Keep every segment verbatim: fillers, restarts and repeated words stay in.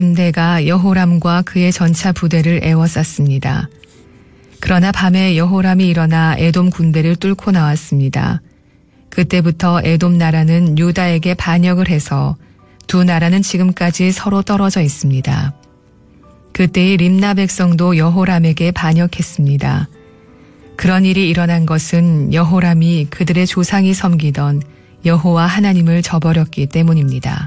군대가 여호람과 그의 전차 부대를 에워쌌습니다. 그러나 밤에 여호람이 일어나 에돔 군대를 뚫고 나왔습니다. 그때부터 에돔 나라는 유다에게 반역을 해서 두 나라는 지금까지 서로 떨어져 있습니다. 그때의 림나 백성도 여호람에게 반역했습니다. 그런 일이 일어난 것은 여호람이 그들의 조상이 섬기던 여호와 하나님을 저버렸기 때문입니다.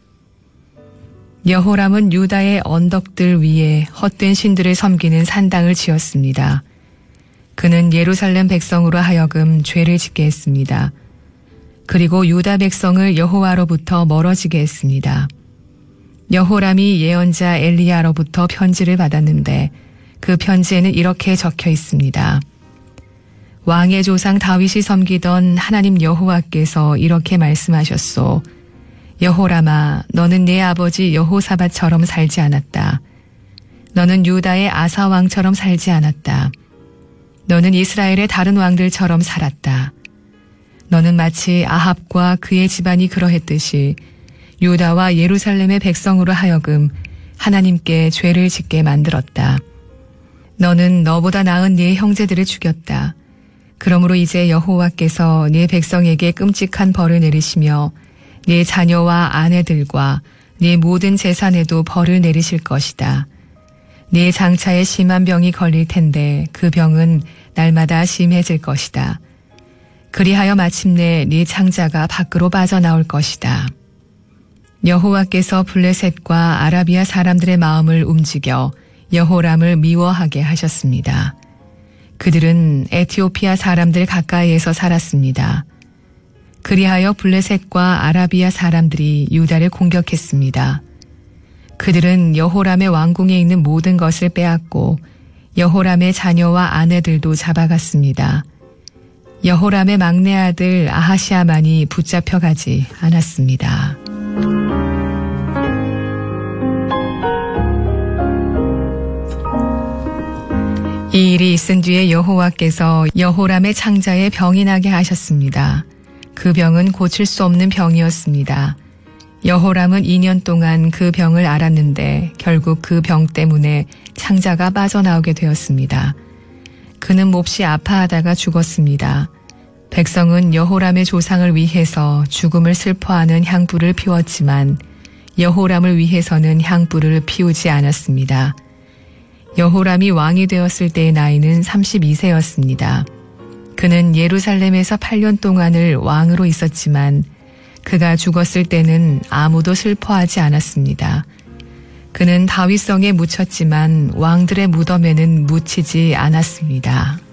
여호람은 유다의 언덕들 위에 헛된 신들을 섬기는 산당을 지었습니다. 그는 예루살렘 백성으로 하여금 죄를 짓게 했습니다. 그리고 유다 백성을 여호와로부터 멀어지게 했습니다. 여호람이 예언자 엘리야로부터 편지를 받았는데 그 편지에는 이렇게 적혀 있습니다. 왕의 조상 다윗이 섬기던 하나님 여호와께서 이렇게 말씀하셨소. 여호람아, 너는 내 아버지 여호사밧처럼 살지 않았다. 너는 유다의 아사 왕처럼 살지 않았다. 너는 이스라엘의 다른 왕들처럼 살았다. 너는 마치 아합과 그의 집안이 그러했듯이 유다와 예루살렘의 백성으로 하여금 하나님께 죄를 짓게 만들었다. 너는 너보다 나은 네 형제들을 죽였다. 그러므로 이제 여호와께서 네 백성에게 끔찍한 벌을 내리시며 네 자녀와 아내들과 네 모든 재산에도 벌을 내리실 것이다. 네 장차에 심한 병이 걸릴 텐데 그 병은 날마다 심해질 것이다. 그리하여 마침내 네 창자가 밖으로 빠져나올 것이다. 여호와께서 블레셋과 아라비아 사람들의 마음을 움직여 여호람을 미워하게 하셨습니다. 그들은 에티오피아 사람들 가까이에서 살았습니다. 그리하여 블레셋과 아라비아 사람들이 유다를 공격했습니다. 그들은 여호람의 왕궁에 있는 모든 것을 빼앗고 여호람의 자녀와 아내들도 잡아갔습니다. 여호람의 막내 아들 아하시아만이 붙잡혀가지 않았습니다. 이 일이 있은 뒤에 여호와께서 여호람의 창자에 병이 나게 하셨습니다. 그 병은 고칠 수 없는 병이었습니다. 여호람은 이 년 동안 그 병을 앓았는데 결국 그 병 때문에 창자가 빠져나오게 되었습니다. 그는 몹시 아파하다가 죽었습니다. 백성은 여호람의 조상을 위해서 죽음을 슬퍼하는 향불을 피웠지만 여호람을 위해서는 향불을 피우지 않았습니다. 여호람이 왕이 되었을 때의 나이는 삼십이 세였습니다. 그는 예루살렘에서 팔 년 동안을 왕으로 있었지만 그가 죽었을 때는 아무도 슬퍼하지 않았습니다. 그는 다윗성에 묻혔지만 왕들의 무덤에는 묻히지 않았습니다.